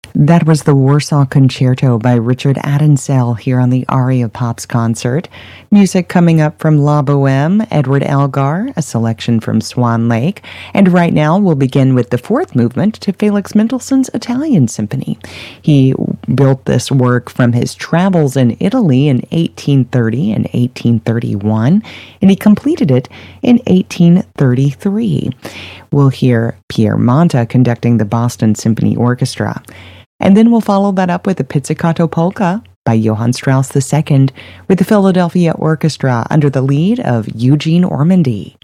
That was the Warsaw Concerto by Richard Adensell here on the Aria Pops concert. Music coming up from La Boheme, Edward Elgar, a selection from Swan Lake. And right now we'll begin with the fourth movement to Felix Mendelssohn's Italian Symphony. He built this work from his travels in Italy in 1830 and 1831, and he completed it in 1833. We'll hear Pierre Monta conducting the Boston Symphony Orchestra. And then we'll follow that up with the Pizzicato Polka by Johann Strauss II with the Philadelphia Orchestra under the lead of Eugene Ormandy.